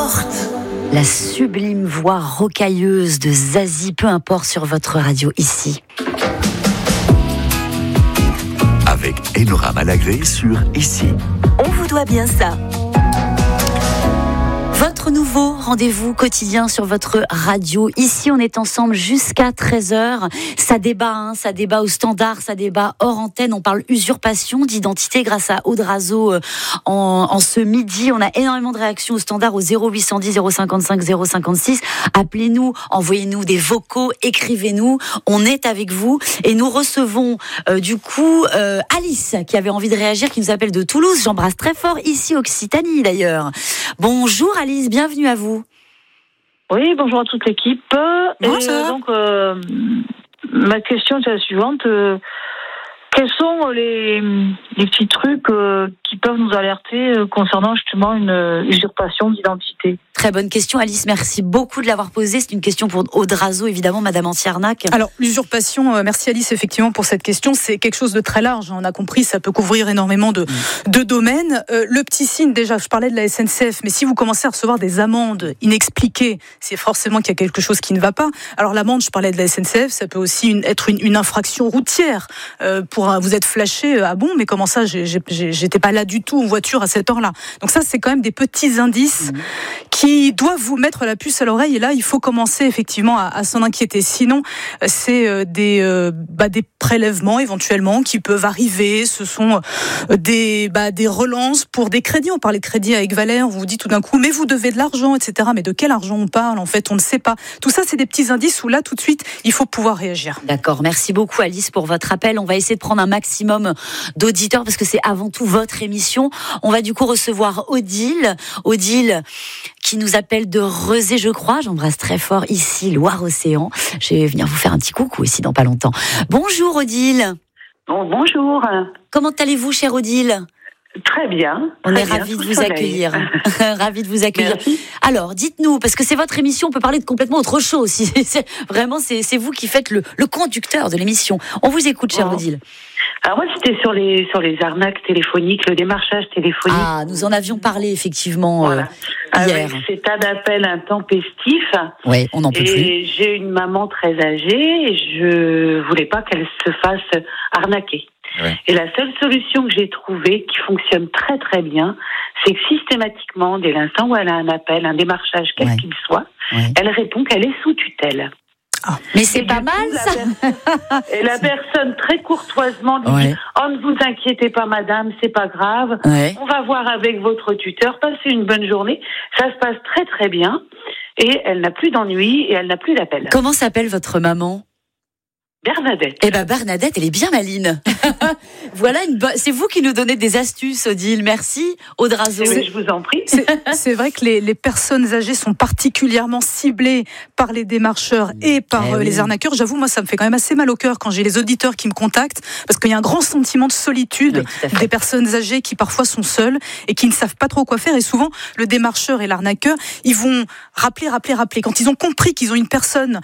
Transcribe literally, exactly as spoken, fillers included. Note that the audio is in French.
importe. La sublime voix rocailleuse de Zazie, peu importe sur votre radio ici. Avec Enora Malagré sur Ici. On vous doit bien ça. Votre nouveau rendez-vous quotidien sur votre radio. Ici, on est ensemble jusqu'à treize heures. Ça débat, hein, ça débat au standard, ça débat hors antenne. On parle usurpation d'identité grâce à Audrazo euh, en, en ce midi. On a énormément de réactions au standard au zéro huit cent dix zéro cinquante-cinq zéro cinquante-six. Appelez-nous, envoyez-nous des vocaux, écrivez-nous. On est avec vous et nous recevons euh, du coup euh, Alice qui avait envie de réagir, qui nous appelle de Toulouse. J'embrasse très fort ici Occitanie d'ailleurs. Bonjour Alice, bienvenue à vous. Oui, bonjour à toute l'équipe. Bonjour. Et euh, donc, euh, ma question est la suivante. Euh, quels sont les, les petits trucs euh, qui peuvent nous alerter euh, concernant justement une euh, usurpation d'identité ? Très bonne question, Alice. Merci beaucoup de l'avoir posée. C'est une question pour Audrazo, évidemment, Madame Antiarnac. Alors, l'usurpation, euh, merci Alice, effectivement, pour cette question. C'est quelque chose de très large. On a compris, ça peut couvrir énormément de, mmh. de domaines. Euh, le petit signe, déjà, je parlais de la S N C F, mais si vous commencez à recevoir des amendes inexpliquées, c'est forcément qu'il y a quelque chose qui ne va pas. Alors, l'amende, je parlais de la S N C F, ça peut aussi une, être une, une infraction routière. Euh, pour un, vous êtes flashé, ah bon, mais comment ça, j'ai, j'ai, j'étais pas là du tout en voiture à cette heure-là. Donc ça, c'est quand même des petits indices mmh. qui doivent vous mettre la puce à l'oreille. Et là, il faut commencer effectivement à, à s'en inquiéter. Sinon, c'est euh, des, euh, bah, des prélèvements éventuellement qui peuvent arriver. Ce sont euh, des, bah, des relances pour des crédits. On parlait de crédit avec Valère. On vous dit tout d'un coup, mais vous devez de l'argent, et cetera. Mais de quel argent on parle ? En fait, on ne sait pas. Tout ça, c'est des petits indices où là, tout de suite, il faut pouvoir réagir. D'accord. Merci beaucoup, Alice, pour votre appel. On va essayer de prendre un maximum d'auditeurs parce que c'est avant tout votre émission. On va du coup recevoir Odile. Odile qui nous appelle de Rezé, je crois. J'embrasse très fort ici, Loire-Océan. Je vais venir vous faire un petit coucou ici dans pas longtemps. Bonjour Odile. Bon, bonjour. Comment allez-vous, chère Odile ? Très bien. On très est bien, ravis de vous accueillir. ravis de vous accueillir. Merci. Alors, dites-nous, parce que c'est votre émission, on peut parler de complètement autre chose. C'est, vraiment, c'est, c'est vous qui faites le, le conducteur de l'émission. On vous écoute, chère oh. Odile. Alors moi, c'était sur les sur les arnaques téléphoniques, le démarchage téléphonique. Ah, nous en avions parlé effectivement voilà. euh, hier. Avec ces tas d'appels intempestifs. Oui, on n'en peut et plus. Et j'ai une maman très âgée et je voulais pas qu'elle se fasse arnaquer. Ouais. Et la seule solution que j'ai trouvée, qui fonctionne très très bien, c'est que systématiquement, dès l'instant où elle a un appel, un démarchage, quel ouais. qu'il soit, ouais. elle répond qu'elle est sous tutelle. Ah. Mais c'est et pas mal coup, ça. La per- Et la personne très courtoisement lui ouais. dit « Oh, ne vous inquiétez pas madame, c'est pas grave, ouais. on va voir avec votre tuteur, passez une bonne journée. » Ça se passe très très bien et elle n'a plus d'ennui et elle n'a plus d'appel. Comment s'appelle votre maman ? Bernadette. Eh ben Bernadette, elle est bien maline. Voilà une bo- c'est vous qui nous donnez des astuces, Odile. Merci, Audrazo. Oui, je vous en prie. C'est, c'est vrai que les, les personnes âgées sont particulièrement ciblées par les démarcheurs et par eh euh, oui. les arnaqueurs. J'avoue, moi, ça me fait quand même assez mal au cœur quand j'ai les auditeurs qui me contactent, parce qu'il y a un grand sentiment de solitude oui, des personnes âgées qui parfois sont seules et qui ne savent pas trop quoi faire. Et souvent, le démarcheur et l'arnaqueur, ils vont rappeler, rappeler, rappeler. Quand ils ont compris qu'ils ont une personne